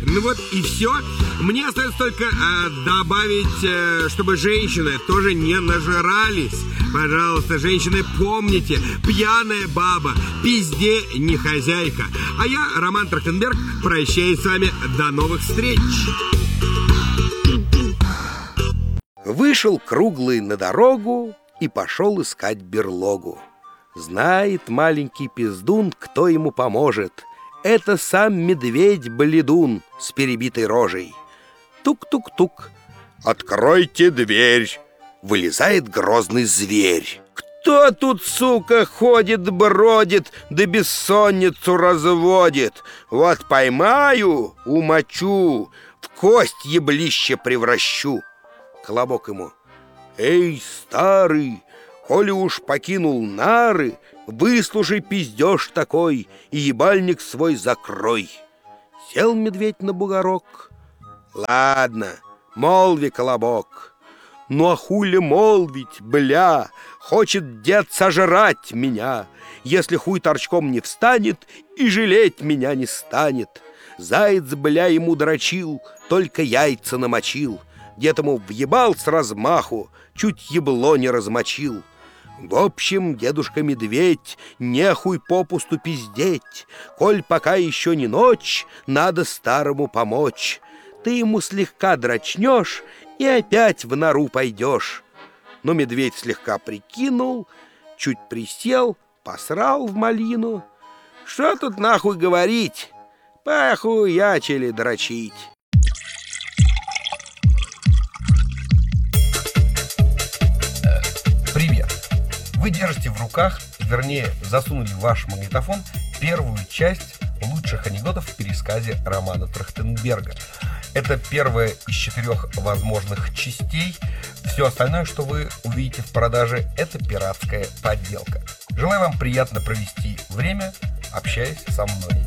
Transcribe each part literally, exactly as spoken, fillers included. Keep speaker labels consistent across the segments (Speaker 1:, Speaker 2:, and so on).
Speaker 1: Ну вот и все. Мне остается только э, добавить, э, чтобы женщины тоже не нажирались. Пожалуйста, женщины, помните, пьяная баба пизде не хозяйка. А я, Роман Трахтенберг, прощаюсь с вами. До новых встреч.
Speaker 2: Вышел Круглый на дорогу и пошел искать берлогу. Знает маленький пиздун, кто ему поможет. Это сам медведь-бледун с перебитой рожей. Тук-тук-тук. «Откройте дверь!» Вылезает грозный зверь. «Кто тут, сука, ходит-бродит, да бессонницу разводит? Вот поймаю, умочу, в кость еблище превращу!» Колобок ему: «Эй, старый, коли уж покинул нары, выслушай пиздеж такой и ебальник свой закрой». Сел медведь на бугорок. «Ладно, молви, Колобок». «Ну а хули молвить, бля, хочет дед сожрать меня, если хуй торчком не встанет и жалеть меня не станет. Заяц, бля, ему дрочил, только яйца намочил. Дед ему въебал с размаху, чуть ебло не размочил. В общем, дедушка-медведь, нехуй попусту пиздеть. Коль пока еще не ночь, надо старому помочь. Ты ему слегка дрочнешь и опять в нору пойдешь». Но медведь слегка прикинул, чуть присел, посрал в малину. Что тут нахуй говорить? Похуячили дрочить.
Speaker 3: Привет! Вы держите в руках, вернее, засунули в ваш магнитофон первую часть лучших анекдотов в пересказе Романа Трахтенберга. Это первая из четырех возможных частей. Все остальное, что вы увидите в продаже, это пиратская подделка. Желаю вам приятно провести время, общаясь со мной.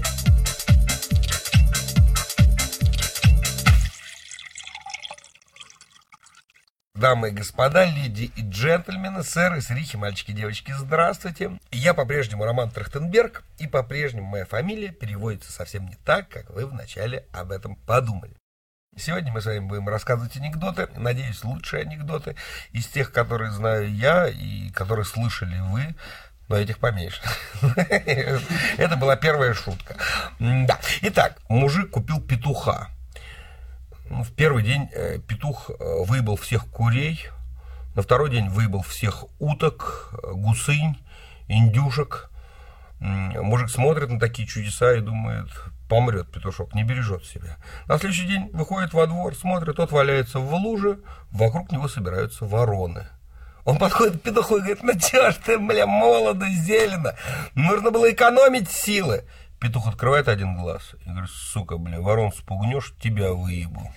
Speaker 3: Дамы и господа, леди и джентльмены, сэры, сырихи, мальчики и девочки, здравствуйте. Я по-прежнему Роман Трахтенберг, и по-прежнему моя фамилия переводится совсем не так, как вы вначале об этом подумали. Сегодня мы с вами будем рассказывать анекдоты, надеюсь, лучшие анекдоты из тех, которые знаю я и которые слышали вы, но этих поменьше. Это была первая шутка. Да. Итак, мужик купил петуха. В первый день э, петух э, выебал всех курей, на второй день выебал всех уток, э, гусынь, индюшек. М-м, мужик смотрит на такие чудеса и думает: помрет петушок, не бережет себя. На следующий день выходит во двор, смотрит, тот валяется в луже, вокруг него собираются вороны. Он подходит к петуху и говорит: ну чё ж ты, бля, молодо, зелено, нужно было экономить силы. Петух открывает один глаз и говорит: сука, бля, ворон спугнешь, тебя выебу.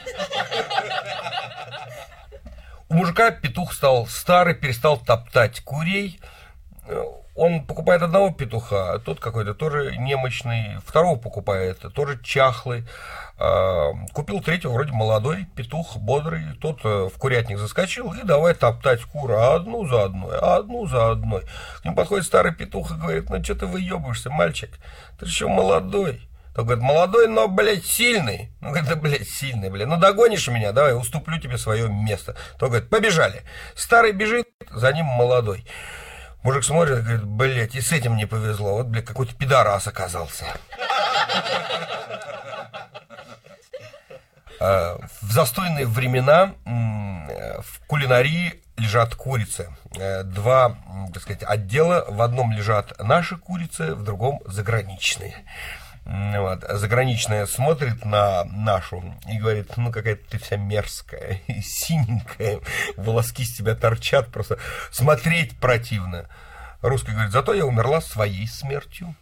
Speaker 3: У мужика петух стал старый, перестал топтать курей. Он покупает одного петуха, а тот какой-то тоже немощный. Второго покупает, тоже чахлый. Купил третьего, вроде молодой, петух бодрый. Тот в курятник заскочил и давай топтать куры одну за одной, одну за одной. К нему подходит старый петух и говорит: ну что ты выебываешься, мальчик? Ты еще молодой. Тот говорит: молодой, но, блядь, сильный. Ну, говорит: да, блядь, сильный, блядь. Ну, догонишь меня, давай, уступлю тебе свое место. Тот говорит: побежали. Старый бежит, за ним молодой. Мужик смотрит и говорит: блядь, и с этим не повезло. Вот, блядь, какой-то пидорас оказался. В застойные времена в кулинарии лежат курицы. Два, так сказать, отдела. В одном лежат наши курицы, в другом заграничные. Вот. Заграничная смотрит на нашу и говорит: ну какая-то ты вся мерзкая, синенькая, волоски с тебя торчат, просто смотреть противно. Русский говорит: зато я умерла своей смертью.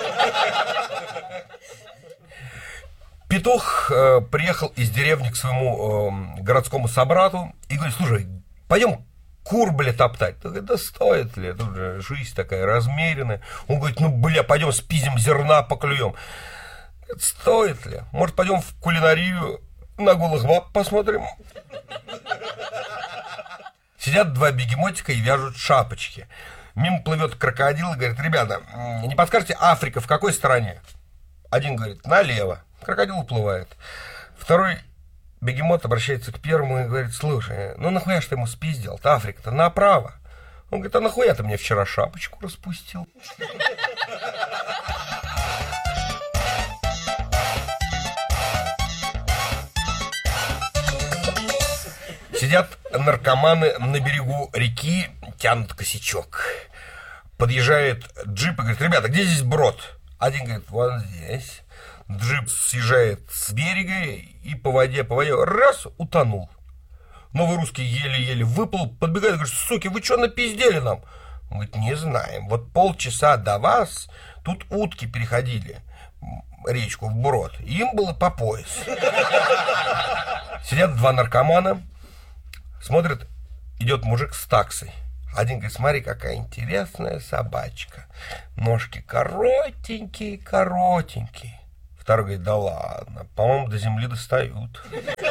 Speaker 3: Петух э, приехал из деревни к своему э, городскому собрату и говорит: слушай, пойдем кур, бля, топтать. Тот говорит: да стоит ли, тут же жизнь такая размеренная. Он говорит: ну, бля, пойдем спиздим зерна, поклюем. Говорит: стоит ли? Может, пойдем в кулинарию на голых баб посмотрим? Сидят два бегемотика и вяжут шапочки. Мимо плывет крокодил и говорит: ребята, не подскажете, Африка в какой стране? Один говорит: налево. Крокодил уплывает. Второй бегемот обращается к первому и говорит: слушай, ну нахуя ж ты ему спиздил-то? Африка-то направо. Он говорит: а нахуя ты мне вчера шапочку распустил? Сидят наркоманы на берегу реки, тянут косячок. Подъезжает джип и говорит: ребята, где здесь брод? Один говорит: вон здесь. Джип съезжает с берега и по воде, по воде, раз, утонул. Новый русский еле-еле выплыл, подбегает и говорит: суки, вы что напиздели нам? Он говорит: не знаем, вот полчаса до вас тут утки переходили речку вброд, им было по пояс. Сидят два наркомана, смотрят, идет мужик с таксой. Один говорит: смотри, какая интересная собачка, ножки коротенькие, коротенькие. Второй говорит: да ладно, по-моему, до земли достают.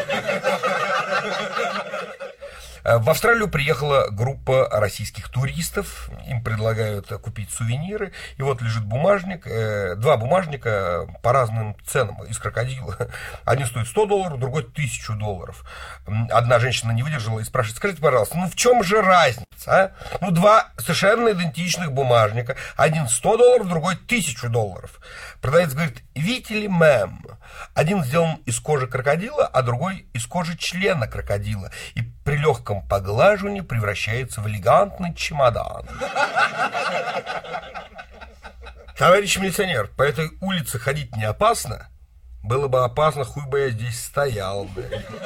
Speaker 3: В Австралию приехала группа российских туристов. Им предлагают купить сувениры. И вот лежит бумажник. Два бумажника по разным ценам из крокодила. Один стоит сто долларов, другой тысячу долларов. Одна женщина не выдержала и спрашивает: скажите, пожалуйста, ну в чем же разница, а? Ну, два совершенно идентичных бумажника. Один сто долларов, другой тысячу долларов. Продавец говорит: видите ли, мэм, один сделан из кожи крокодила, а другой из кожи члена крокодила. И при легком поглаживании превращается в элегантный чемодан. Товарищ милиционер, по этой улице ходить не опасно? Было бы опасно, хуй бы я здесь стоял бы.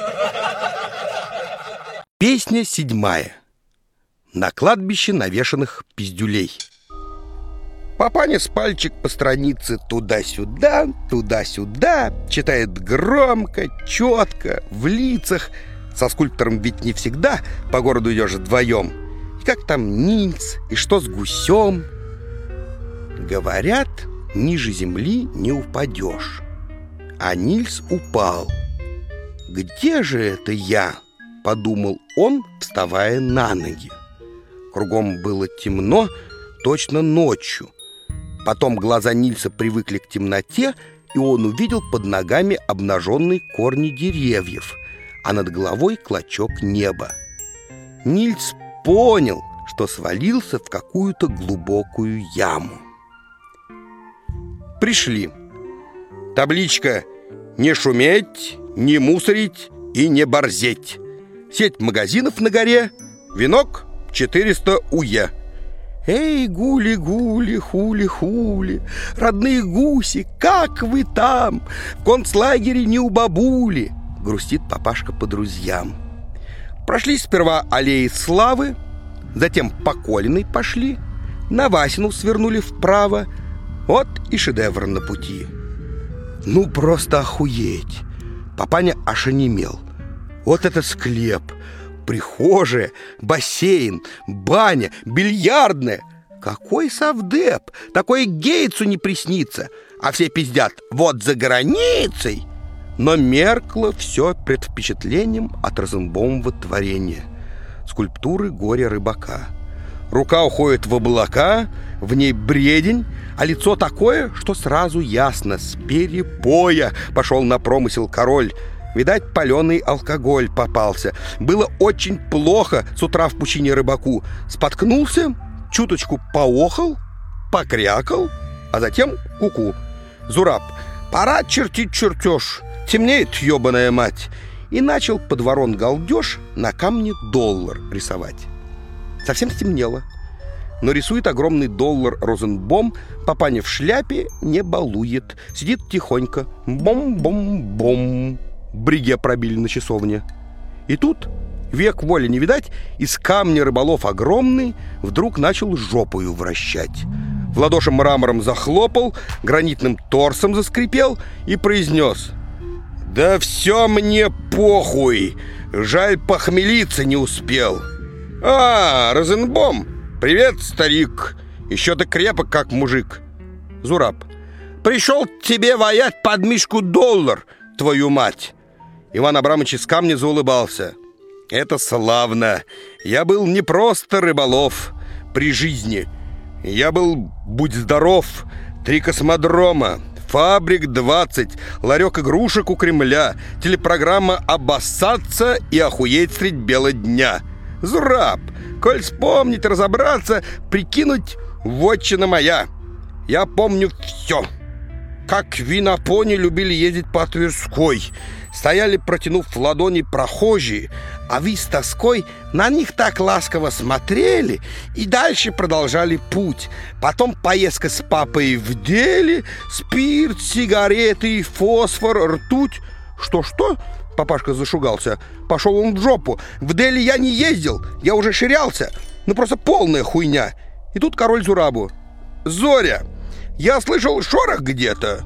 Speaker 2: Песня седьмая. На кладбище навешанных пиздюлей. Папаня с пальчик по странице туда-сюда, туда-сюда, читает громко, четко, в лицах. Со скульптором ведь не всегда по городу идешь вдвоем. И как там Нильс, и что с гусем? Говорят, ниже земли не упадешь. А Нильс упал. «Где же это я?» — подумал он, вставая на ноги. Кругом было темно, точно ночью. Потом глаза Нильса привыкли к темноте, и он увидел под ногами обнаженные корни деревьев, а над головой клочок неба. Нильс понял, что свалился в какую-то глубокую яму. Пришли. Табличка: «Не шуметь, не мусорить и не борзеть». Сеть магазинов на горе, венок четыреста уе. «Эй, гули-гули, хули-хули, родные гуси, как вы там? В концлагере не у бабули», — грустит папашка по друзьям. Прошли сперва аллеи Славы, затем по Колиной пошли, на Васину свернули вправо. Вот и шедевр на пути. Ну, просто охуеть! Папаня аж онемел. Вот это склеп! Прихожая, бассейн, баня, бильярдная. Какой совдеп! Такой Гейтсу не приснится. А все пиздят: вот за границей. Но меркло все пред впечатлением от Розенбаумова творения. Скульптуры горя рыбака. Рука уходит в облака, в ней бредень, а лицо такое, что сразу ясно: с перепоя пошел на промысел король. Видать, паленый алкоголь попался. Было очень плохо с утра в пучине рыбаку. Споткнулся, чуточку поохал, покрякал, а затем ку-ку. Зураб: пора чертить чертеж, темнеет, ебаная мать. И начал под ворон галдеж на камне доллар рисовать. Совсем стемнело, но рисует огромный доллар Розенбом. Папаня в шляпе не балует, сидит тихонько. Бом-бом-бом. Бриге пробили на часовне. И тут, век воли не видать, из камня рыболов огромный вдруг начал жопою вращать. В ладоши мрамором захлопал, гранитным торсом заскрипел и произнес: «Да все мне похуй, жаль, похмелиться не успел». «А, Розенбом, привет, старик, еще ты крепок, как мужик». Зураб: «Пришел к тебе воять под мишку доллар, твою мать». Иван Абрамович из камня заулыбался. «Это славно. Я был не просто рыболов при жизни. Я был, будь здоров, три космодрома, фабрик двадцать, ларек игрушек у Кремля, телепрограмма «Обоссаться и охуеть средь бела дня». Зураб, коль вспомнить, разобраться, прикинуть, вотчина моя. Я помню все. Как винопони любили ездить по Тверской. Стояли, протянув ладони, прохожие, а вы с тоской на них так ласково смотрели и дальше продолжали путь. Потом поездка с папой в деле, спирт, сигареты, фосфор, ртуть. Что-что? Папашка зашугался. Пошел он в жопу. В Дели я не ездил, я уже ширялся. Ну просто полная хуйня. И тут король Зурабу: Зоря, я слышал шорох где-то.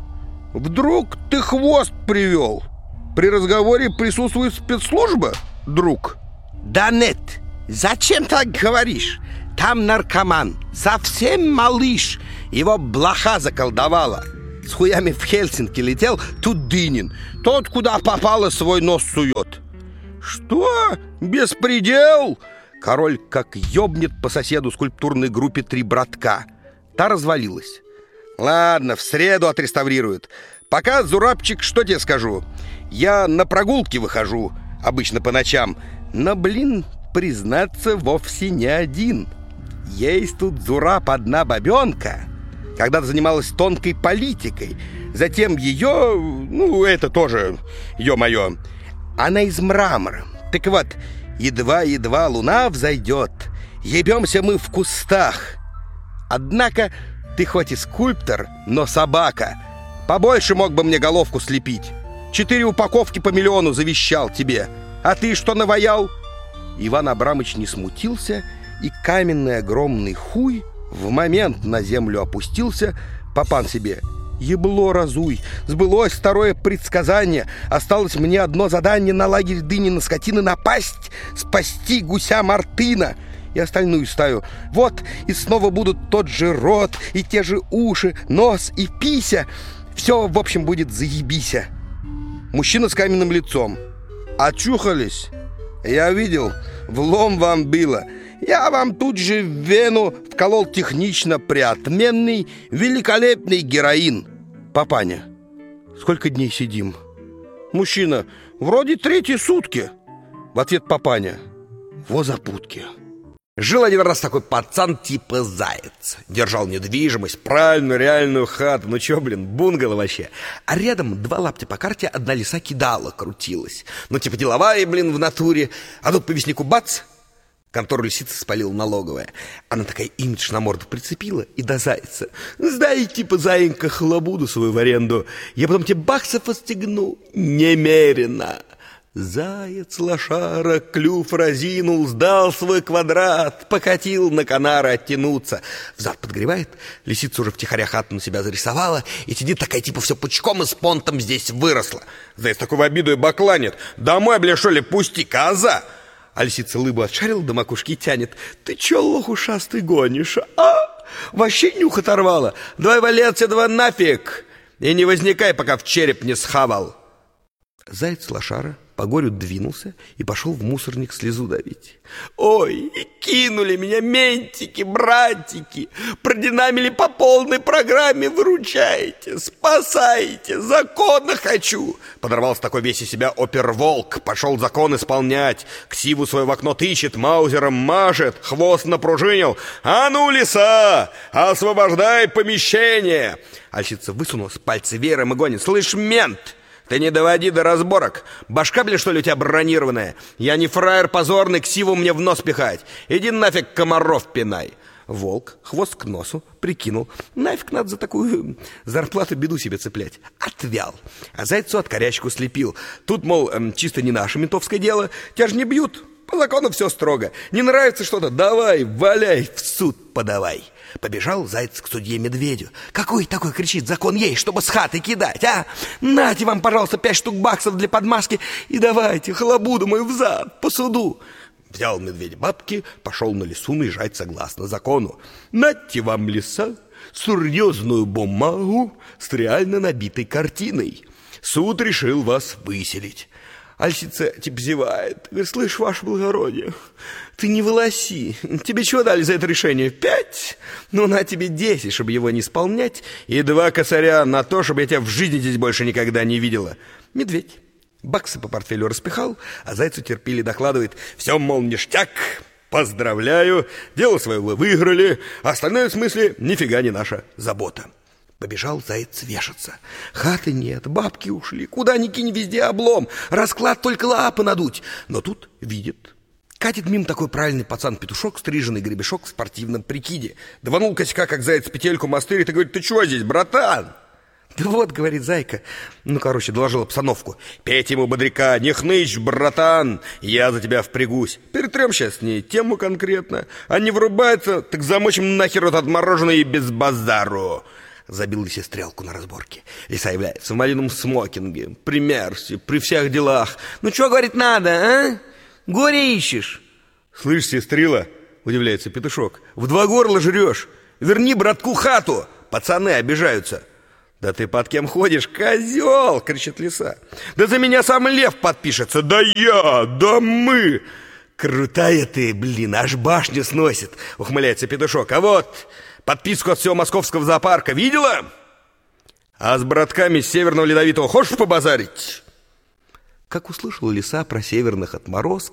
Speaker 2: Вдруг ты хвост привел? При разговоре присутствует спецслужба, друг? Да нет, зачем так говоришь? Там наркоман, совсем малыш. Его блоха заколдовала. С хуями в Хельсинки летел, тут Дынин. Тот, куда попало, свой нос сует. Что? Беспредел? Король как ёбнет по соседу скульптурной группе «Три братка». Та развалилась. Ладно, в среду отреставрируют. Пока, Зурабчик, что тебе скажу? Я на прогулки выхожу, обычно по ночам. Но, блин, признаться, вовсе не один. Есть тут, Зураб, одна бабенка. Когда-то занималась тонкой политикой. Затем ее, ну, это тоже, ё-моё, она из мрамора. Так вот, едва-едва луна взойдет, ебемся мы в кустах. Однако ты хоть и скульптор, но собака. Побольше мог бы мне головку слепить. Четыре упаковки по миллиону завещал тебе. А ты что наваял? Иван Абрамыч не смутился, и каменный огромный хуй в момент на землю опустился. Папан себе: ебло разуй, сбылось второе предсказание. Осталось мне одно задание: на лагерь Дынина скотины напасть, спасти гуся Мартына и остальную стаю. Вот, и снова будут тот же рот, и те же уши, нос и пися. Все, в общем, будет заебися. Мужчина с каменным лицом: очухались? Я видел, влом вам было. Я вам тут же в вену вколол технично приотменный, великолепный героин. Папаня: сколько дней сидим? Мужчина: вроде третьи сутки. В ответ Папаня: во запутки. Жил один раз такой пацан типа Заяц. Держал недвижимость, правильную реальную хату. Ну чё, блин, бунгало вообще. А рядом два лаптя по карте, одна лиса кидала, крутилась. Ну типа деловая, блин, в натуре. А тут по весняку бац, контору лисицы спалила налоговая. Она такая имидж на морду прицепила и до Зайца: сдай, типа, заинька, халабуду свою в аренду. Я потом тебе баксов отстегну немерено. Заяц лошара клюв разинул, сдал свой квадрат, покатил на канары оттянуться. Взад подгревает, лисица уже втихаря хату на себя зарисовала и сидит такая, типа, все пучком и с понтом здесь выросла. Заяц такой в обиду и бакланит: домой, бля, что ли, пусти, коза! А лисица лыбу отшарила, до макушки тянет: ты че, лох ушастый, гонишь, а? Вообще нюх оторвала. Давай вали отсюда нафиг и не возникай, пока в череп не схавал. Заяц лошара по горю двинулся и пошел в мусорник слезу давить. Ой, и кинули меня ментики, братики, продинамили по полной программе, выручайте, спасайте, закона хочу. Подорвался такой весь из себя оперволк, пошел закон исполнять, ксиву свою в окно тычет, маузером машет, хвост напружинил. А ну, лиса, освобождай помещение. Альщица высунулась, пальцы веером и гонит: слышь, мент, ты не доводи до разборок. Башка, бля, что ли, у тебя бронированная? Я не фраер позорный, ксиву мне в нос пихать. Иди нафиг, комаров пинай. Волк хвост к носу прикинул: нафиг надо за такую зарплату беду себе цеплять. Отвял. А Зайцу откорячку слепил. Тут, мол, эм, чисто не наше ментовское дело. Тебя ж не бьют. По закону все строго. Не нравится что-то? Давай, валяй, в суд подавай. Побежал Заяц к судье-медведю. Какой такой, кричит, закон есть, чтобы с хаты кидать, а? Нате вам, пожалуйста, пять штук баксов для подмазки и давайте халабуду мою взад по суду. Взял медведь бабки, пошел на лесу наезжать согласно закону. Нате вам, лиса, серьезную бумагу с реально набитой картиной. Суд решил вас выселить. А лисица типа зевает. Говорит: слышь, ваше благородие, ты не волоси. Тебе чего дали за это решение? Пять? Ну, на тебе десять, чтобы его не исполнять, и два косаря на то, чтобы я тебя в жизни здесь больше никогда не видела. Медведь баксы по портфелю распихал, а зайцу терпели докладывает: все, мол, ништяк, поздравляю, дело свое вы выиграли, а остальное, в смысле, нифига не наша забота. Побежал заяц вешаться. Хаты нет, бабки ушли, куда ни кинь, везде облом, расклад только лапы надуть. Но тут видит, катит мимо такой правильный пацан-петушок, стриженный гребешок в спортивном прикиде. Даванул косяка, как заяц, петельку мастырит и говорит: ты чего здесь, братан? Да вот, говорит зайка, ну, короче, доложил обстановку. Петь ему бодряка, не хнычь, братан, я за тебя впрягусь. Перетрем сейчас с ней тему конкретно, а не врубается, так замочим нахер вот отмороженное и без базару. Забил лисе стрелку на разборке. Лиса является в малиновом смокинге, при мерсе, при всех делах. Ну, что, говорит, надо, а? Горе ищешь? Слышь, сестрила, удивляется петушок, в два горла жрешь. Верни братку хату, пацаны обижаются. Да ты под кем ходишь, козел, кричит лиса. Да за меня сам лев подпишется. Да я, да мы. Крутая ты, блин, аж башню сносит, ухмыляется петушок. А вот подписку от всего московского зоопарка видела? А с братками с Северного Ледовитого хочешь побазарить? Как услышала лиса про северных отморозков,